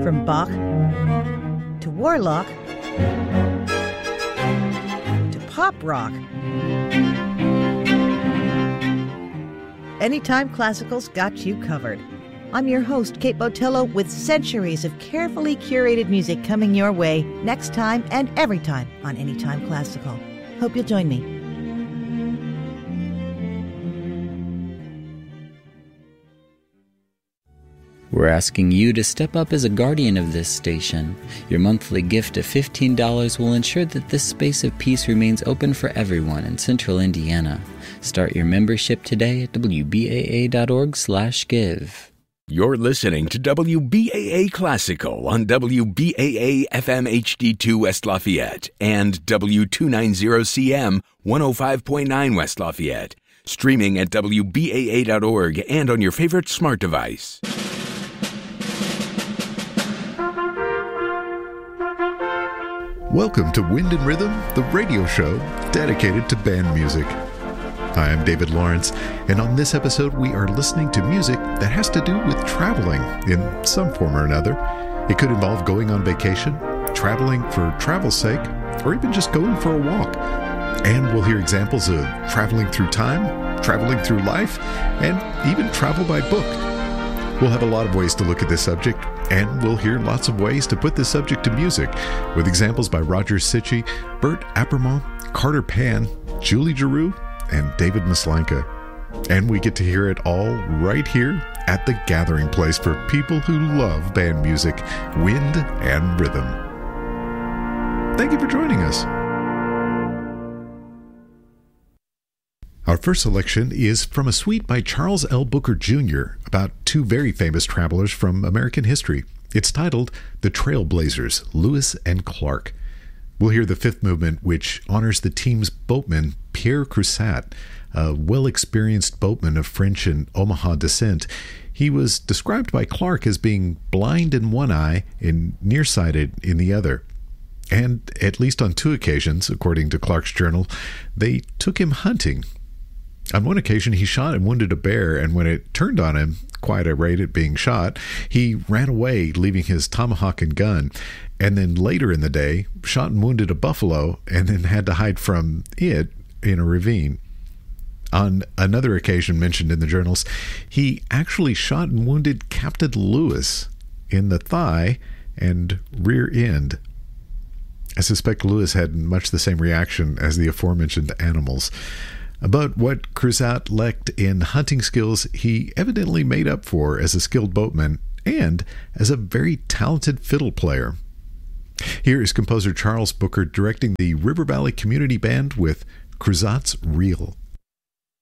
From Bach to Warlock to pop rock. Anytime Classical's got you covered. I'm your host, Kate Botello, with centuries of carefully curated music coming your way next time and every time on Anytime Classical. Hope you'll join me. We're asking you to step up as a guardian of this station. Your monthly gift of $15 will ensure that this space of peace remains open for everyone in Central Indiana. Start your membership today at wbaa.org/give. You're listening to WBAA Classical on WBAA FM HD2 West Lafayette and W290CM 105.9 West Lafayette. Streaming at WBAA.org and on your favorite smart device. Welcome to Wind and Rhythm, the radio show dedicated to band music. Hi, I'm David Lawrence, and on this episode we are listening to music that has to do with traveling in some form or another. It could involve going on vacation, traveling for travel's sake, or even just going for a walk. And we'll hear examples of traveling through time, traveling through life, and even travel by book. We'll have a lot of ways to look at this subject, and we'll hear lots of ways to put this subject to music, with examples by Roger Sitchy, Bert Appermont, Carter Pan, Julie Giroux, and David Maslanka. And we get to hear it all right here at the gathering place for people who love band music, wind and rhythm. Thank you for joining us. Our first selection is from a suite by Charles L. Booker Jr. about two very famous travelers from American history. It's titled The Trailblazers, Lewis and Clark. We'll hear the fifth movement, which honors the team's boatman, Pierre Crusat, a well-experienced boatman of French and Omaha descent. He was described by Clark as being blind in one eye and nearsighted in the other. And at least on two occasions, according to Clark's journal, they took him hunting. On one occasion, he shot and wounded a bear, and when it turned on him, quite irate at being shot, he ran away, leaving his tomahawk and gun, and then later in the day, shot and wounded a buffalo, and then had to hide from it in a ravine. On another occasion mentioned in the journals, he actually shot and wounded Captain Lewis in the thigh and rear end. I suspect Lewis had much the same reaction as the aforementioned animals. But what Crusat lacked in hunting skills, he evidently made up for as a skilled boatman and as a very talented fiddle player. Here is composer Charles Booker directing the River Valley Community Band with Crusat's Reel.